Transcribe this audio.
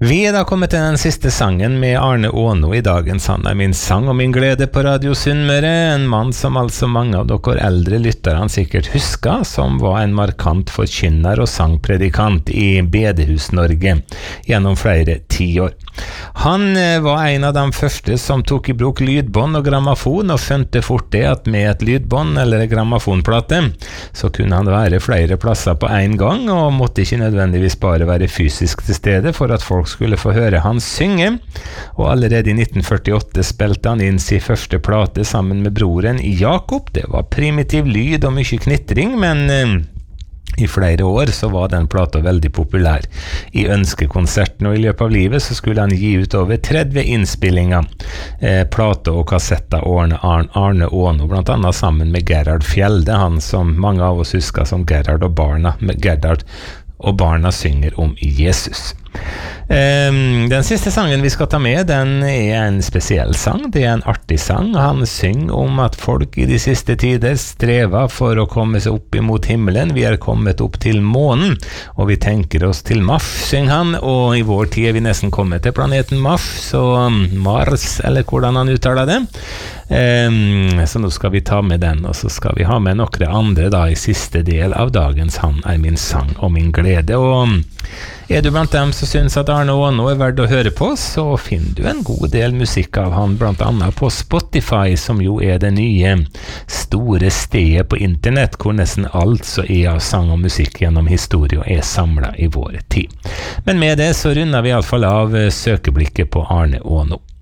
Vi da kommet til den siste sangen med Arne Åno I dagens Han min sang og min glede på Radio Sunnmøre, en mann som altså mange av dere eldre lytterne sikkert husker, som var en markant forkynner og sangpredikant I Bedehus-Norge gjennom flere 10 år. Han var en av de første som tok I bruk lydbånd og grammofon, og skjønte fort det at med et lydbånd eller grammofonplate, så kunne han være flere plasser på en gang, og måtte ikke nødvendigvis bare være fysisk til stede for at folk skulle få høre han synge, og allerede I 1948 spilte han inn sin første plate sammen med broren Jakob. Det var primitiv lyd og mye knitring, men I flere år så var den plata veldig populær I ønskekonserten, og I løpet av livet så skulle han gi ut over 30 innspillinger, plata og kassetter Arne Åno, blant annet sammen med Gerhard Fjelde, han som mange av oss husker som Gerhard og barna, med Gerhard og barna synger om Jesus. Den siste sangen vi skal ta med, den en spesiell sang. Det en artig sang. Han synger om at folk I de siste tider strever for å komme seg opp imot himmelen. Vi kommet opp til månen, og vi tenker oss til Mars, synger han, og I vår tid vi nesten kommet til planeten Mars, så Mars, eller hvordan han uttaler det. Så nå skal vi ta med den, og så skal vi ha med noen andre da I siste del av dagens Han min sang og min glede. Og du blant dem som synes at Arne Åno verdt å høre på, så finner du en god del musikk av han, blant annet på Spotify, som jo det nye store stedet på internett, hvor nesten alt så av sang og musikk gjennom historien samlet I vår tid. Men med det så runder vi I alle fall av søkeblikket på Arne Åno.